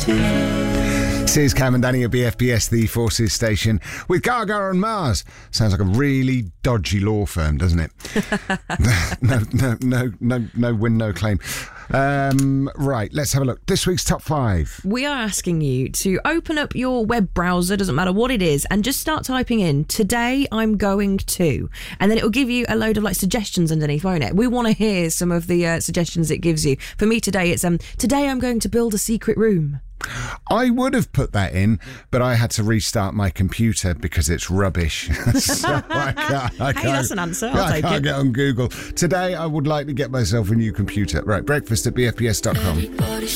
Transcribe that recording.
Here's Cam and Danny at BFBS, the Forces station, with Gaga and Mars. Sounds like a really dodgy law firm, doesn't it? No win, no claim. Right, let's have a look. This week's top 5. We are asking you to open up your web browser, doesn't matter what it is, and just start typing in, today I'm going to, and then it will give you a load of suggestions underneath, won't it? We want to hear some of the suggestions it gives you. For me today, it's today I'm going to build a secret room. I would have put that in, but I had to restart my computer because it's rubbish. So I can't, hey, that's an answer. I'll take it. I can't get on Google. Today, I would like to get myself a new computer. Right, breakfast at bfbs.com.